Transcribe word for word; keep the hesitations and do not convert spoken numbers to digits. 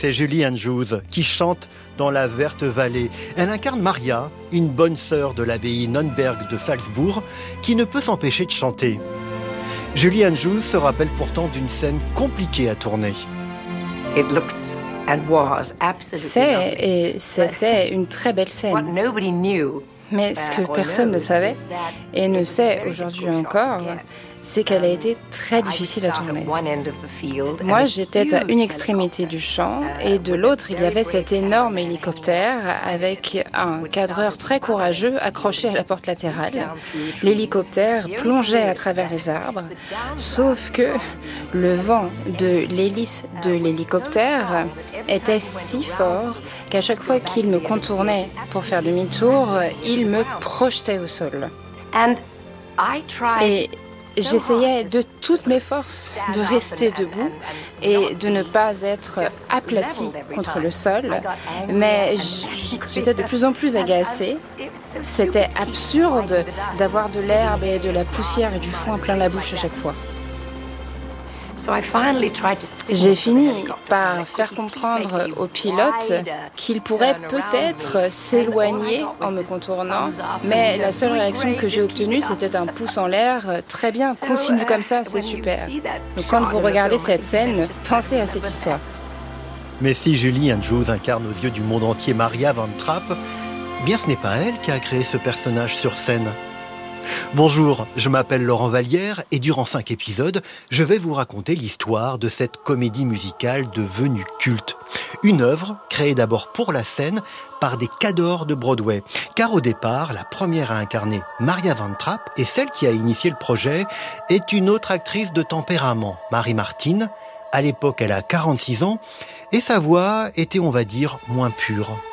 c'est Julie Andrews qui chante dans la verte vallée. Elle incarne Maria, une bonne sœur de l'abbaye Nonnberg de Salzbourg, qui ne peut s'empêcher de chanter. Julie Andrews se rappelle pourtant d'une scène compliquée à tourner. It looks and was absolutely C'est lovely. et c'était une très belle What scène. nobody knew, Mais ce uh, que or personne ne knows savait, is that et ne it was a sait very aujourd'hui difficult shot encore, to get. c'est qu'elle a été très difficile à tourner. Moi, j'étais à une extrémité du champ et de l'autre, il y avait cet énorme hélicoptère avec un cadreur très courageux accroché à la porte latérale. L'hélicoptère plongeait à travers les arbres, sauf que le vent de l'hélice de l'hélicoptère était si fort qu'à chaque fois qu'il me contournait pour faire demi-tour, il me projetait au sol. Et j'essayais de toutes mes forces de rester debout et de ne pas être aplatie contre le sol, mais j'étais de plus en plus agacée. C'était absurde d'avoir de l'herbe et de la poussière et du foin plein la bouche à chaque fois. J'ai fini par faire comprendre au pilote qu'il pourrait peut-être s'éloigner en me contournant, mais la seule réaction que j'ai obtenue, c'était un pouce en l'air. Très bien, continue comme ça, c'est super. Donc quand vous regardez cette scène, pensez à cette histoire. Mais si Julie Andrews incarne aux yeux du monde entier Maria Van Trapp, eh bien ce n'est pas elle qui a créé ce personnage sur scène. Bonjour, je m'appelle Laurent Vallière et durant cinq épisodes, je vais vous raconter l'histoire de cette comédie musicale devenue culte. Une œuvre créée d'abord pour la scène par des cadors de Broadway. Car au départ, la première à incarner Maria Van Trapp et celle qui a initié le projet est une autre actrice de tempérament, Mary Martin. À l'époque, elle a quarante-six ans et sa voix était, on va dire, moins pure.